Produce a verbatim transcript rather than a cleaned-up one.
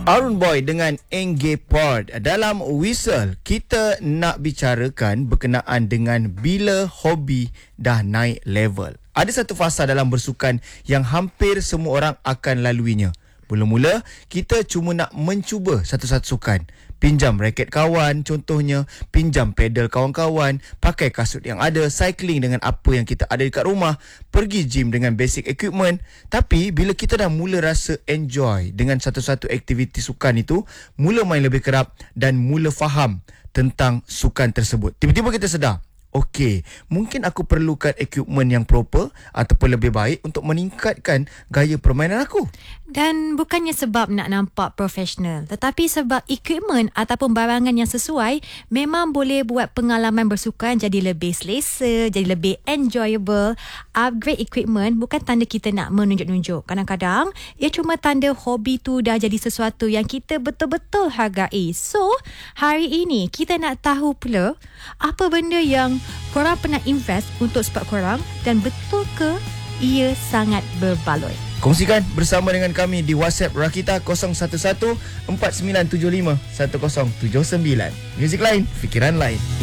Arun Boy dengan Engge Pod. Dalam Whistle, kita nak bicarakan berkenaan dengan bila hobi dah naik level. Ada satu fasa dalam bersukan yang hampir semua orang akan laluinya. Mula-mula, kita cuma nak mencuba satu-satu sukan. Pinjam raket kawan, contohnya. Pinjam pedal kawan-kawan. Pakai kasut yang ada. Cycling dengan apa yang kita ada dekat rumah. Pergi gym dengan basic equipment. Tapi, bila kita dah mula rasa enjoy dengan satu-satu aktiviti sukan itu, mula main lebih kerap dan mula faham tentang sukan tersebut. Tiba-tiba kita sedar, okey, mungkin aku perlukan equipment yang proper ataupun lebih baik untuk meningkatkan gaya permainan aku. Dan bukannya sebab nak nampak profesional, tetapi sebab equipment ataupun barangan yang sesuai memang boleh buat pengalaman bersukan jadi lebih selesa, jadi lebih enjoyable. Upgrade equipment bukan tanda kita nak menunjuk-nunjuk. Kadang-kadang ia cuma tanda hobi tu dah jadi sesuatu yang kita betul-betul hargai. So, hari ini kita nak tahu pula apa benda yang korang pernah invest untuk sport korang dan betul ke ia sangat berbaloi. Kongsikan bersama dengan kami di WhatsApp Rakita kosong satu satu empat sembilan tujuh lima satu kosong tujuh sembilan. Muzik lain, fikiran lain.